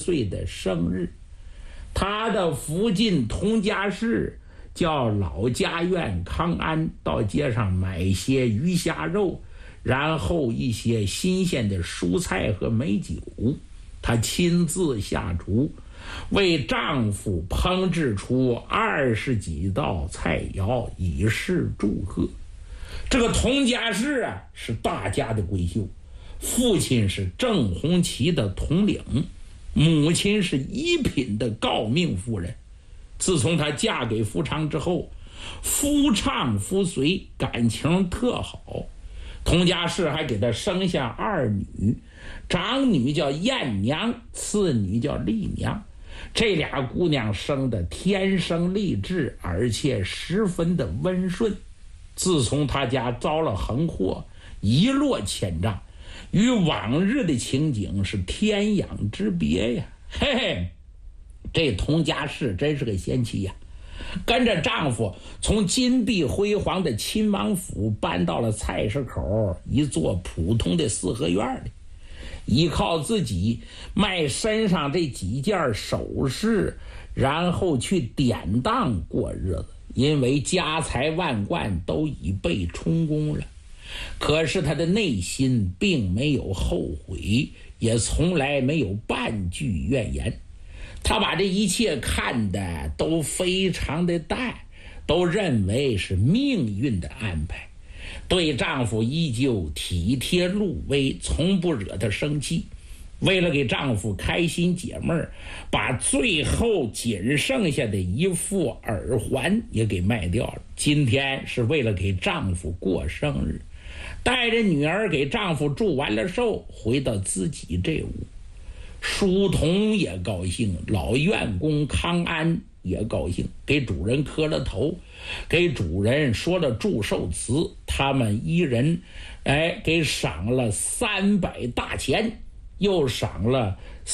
岁的生日。他的附近童家市叫老家院康安，到街上买些鱼虾肉，然后一些新鲜的蔬菜和美酒，他亲自下厨，为丈夫烹制出20几道菜肴，以示祝贺。这个童家氏啊，是大家的闺秀，父亲是正红旗的统领，母亲是一品的诰命夫人。自从她嫁给夫昌之后，夫唱夫随，感情特好。童家氏还给她生下2女，长女叫燕娘，次女叫丽娘。这俩姑娘生得天生丽质，而且十分的温顺。自从他家遭了横祸，一落千丈，与往日的情景是天壤之别呀！嘿嘿，这童家氏真是个贤妻呀！跟着丈夫从金碧辉煌的亲王府搬到了菜市口一座普通的4合院里，依靠自己卖身上这几件首饰，然后去典当过日子。因为家财万贯都已被充公了，可是他的内心并没有后悔，也从来没有半句怨言。他把这一切看得都非常的淡，都认为是命运的安排。对丈夫依旧体贴入微，从不惹他生气。为了给丈夫开心解闷，把最后仅剩下的一副耳环也给卖掉了。今天是为了给丈夫过生日，带着女儿给丈夫祝完了寿，回到自己这屋。书童也高兴，老院工康安也高兴，给主人磕了头，给主人说了祝寿词。他们一人给赏了300大钱，又赏了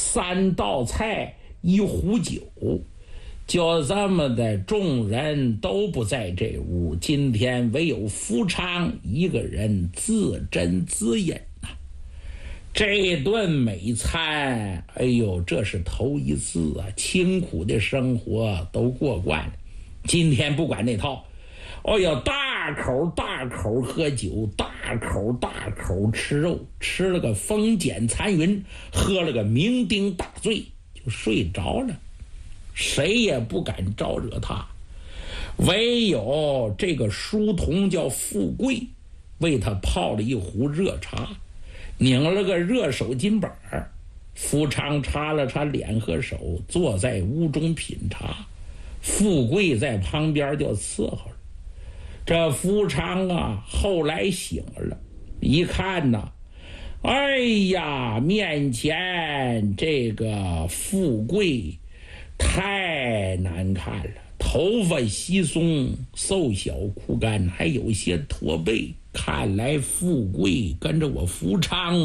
3道菜1壶酒。就这么的，众人都不在这屋，今天唯有夫昌一个人自斟自饮啊。这顿美餐，哎呦，这是头一次啊，清苦的生活都过惯了。今天不管那套，哦哟，大口大口喝酒，大口大口吃肉，吃了个风卷残云，喝了个酩酊大醉，就睡着了。谁也不敢招惹他，唯有这个书童叫富贵，为他泡了一壶热茶，拧了个热手巾板。夫昌擦了擦脸和手，坐在屋中品茶，富贵在旁边就伺候了。这夫昌啊，后来醒了，一看呐，哎呀，面前这个富贵太难看了，头发稀松，瘦小枯干，还有些驼背。看来富贵跟着我夫昌，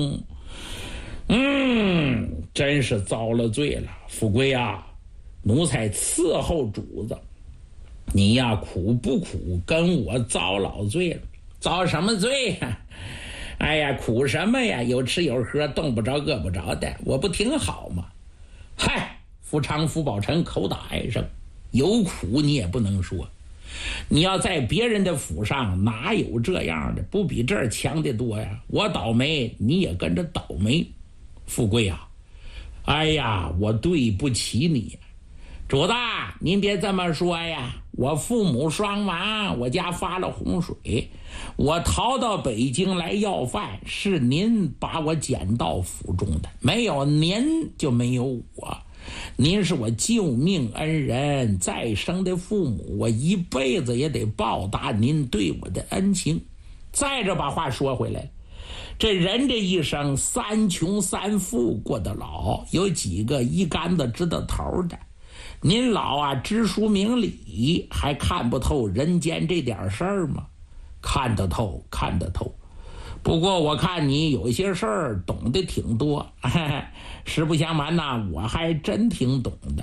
真是遭了罪了。富贵啊，奴才伺候主子，你呀苦不苦，跟我遭老罪了。遭什么罪呀？哎呀，苦什么呀？有吃有喝，冻不着饿不着的，我不挺好吗？嗨，夫昌福宝臣口打哀声，有苦你也不能说。你要在别人的府上，哪有这样的？不比这儿强得多呀！我倒霉，你也跟着倒霉。富贵啊，哎呀，我对不起你。主子，您别这么说呀，我父母双亡，我家发了洪水，我逃到北京来要饭，是您把我捡到府中的，没有您就没有我。您是我救命恩人，再生的父母，我一辈子也得报答您对我的恩情。再者把话说回来，这人这一生3穷3富过得老，有几个一竿子知道头的？您老啊知书明理，还看不透人间这点事儿吗？看得透，看得透。不过我看你有些事儿懂得挺多，实不相瞒呐，我还真挺懂的。